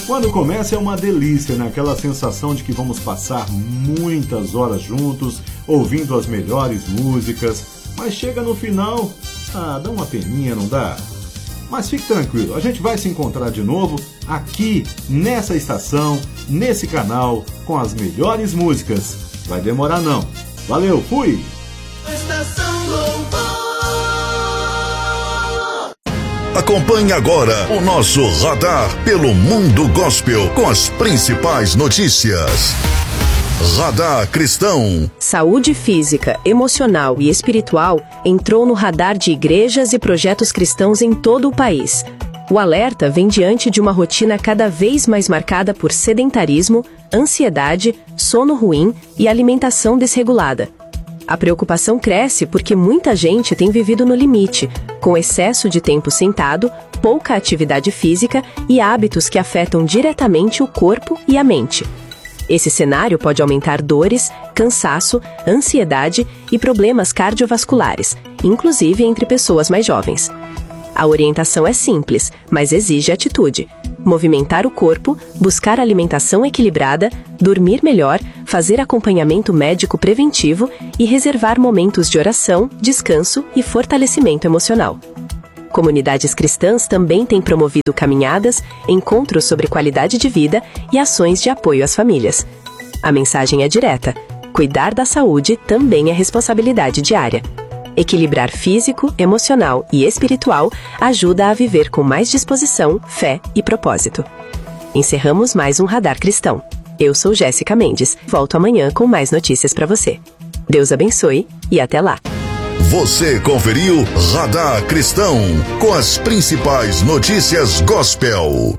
Quando começa é uma delícia, né? Aquela sensação de que vamos passar muitas horas juntos, ouvindo as melhores músicas, mas chega no final, dá uma peninha, não dá? Mas fique tranquilo, a gente vai se encontrar de novo aqui, nessa estação, nesse canal, com as melhores músicas. Vai demorar não. Valeu, fui! Estação Louvor. Acompanhe agora o nosso radar pelo mundo gospel com as principais notícias. Radar Cristão. Saúde física, emocional e espiritual entrou no radar de igrejas e projetos cristãos em todo o país. O alerta vem diante de uma rotina cada vez mais marcada por sedentarismo, ansiedade, sono ruim e alimentação desregulada. A preocupação cresce porque muita gente tem vivido no limite, com excesso de tempo sentado, pouca atividade física e hábitos que afetam diretamente o corpo e a mente. Esse cenário pode aumentar dores, cansaço, ansiedade e problemas cardiovasculares, inclusive entre pessoas mais jovens. A orientação é simples, mas exige atitude. Movimentar o corpo, buscar alimentação equilibrada, dormir melhor, fazer acompanhamento médico preventivo e reservar momentos de oração, descanso e fortalecimento emocional. Comunidades cristãs também têm promovido caminhadas, encontros sobre qualidade de vida e ações de apoio às famílias. A mensagem é direta: cuidar da saúde também é responsabilidade diária. Equilibrar físico, emocional e espiritual ajuda a viver com mais disposição, fé e propósito. Encerramos mais um Radar Cristão. Eu sou Jéssica Mendes. Volto amanhã com mais notícias para você. Deus abençoe e até lá. Você conferiu Radar Cristão com as principais notícias gospel.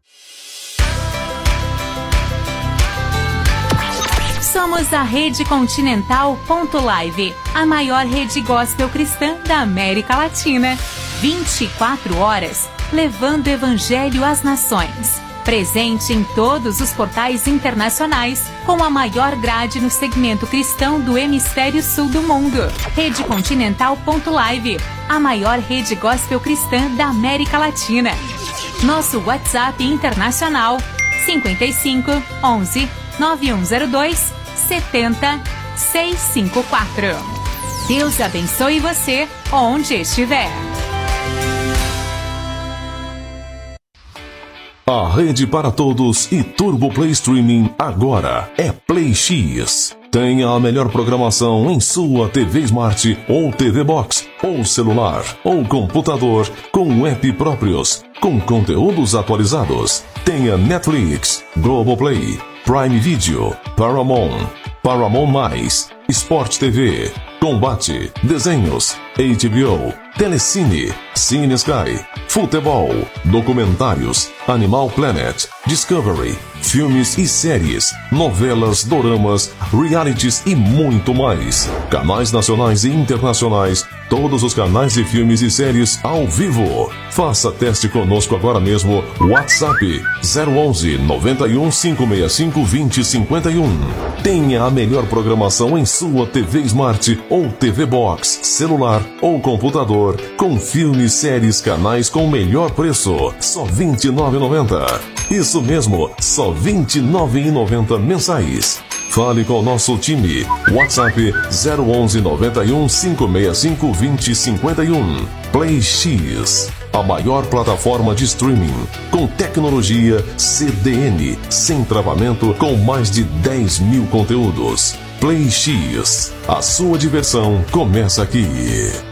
Somos a Rede Continental.live, a maior rede gospel cristã da América Latina. 24 horas, levando o evangelho às nações. Presente em todos os portais internacionais, com a maior grade no segmento cristão do hemisfério sul do mundo. Rede Continental.live, a maior rede gospel cristã da América Latina. Nosso WhatsApp internacional, 55 11 9102 70654. Deus abençoe você onde estiver. A rede para todos e Turbo Play Streaming agora é Play X. Tenha a melhor programação em sua TV Smart ou TV Box, ou celular, ou computador, com app próprios, com conteúdos atualizados. Tenha Netflix, Globoplay, Prime Video, Paramount, Paramount+, Sport TV, Combate, Desenhos, HBO, Telecine, Cine Sky, Futebol, Documentários, Animal Planet, Discovery, filmes e séries, novelas, doramas, realities e muito mais. Canais nacionais e internacionais, todos os canais de filmes e séries ao vivo. Faça teste conosco agora mesmo. WhatsApp 011 91 565 2051. Tenha a melhor programação em sua TV Smart ou TV Box, celular ou computador, com filmes, séries, canais com melhor preço. Só R$ 29,90. Isso mesmo, só R$ 29,90 mensais. Fale com o nosso time. WhatsApp 011 91 565 2051. Play X, a maior plataforma de streaming com tecnologia CDN, sem travamento, com mais de 10 mil conteúdos. Play X, a sua diversão começa aqui.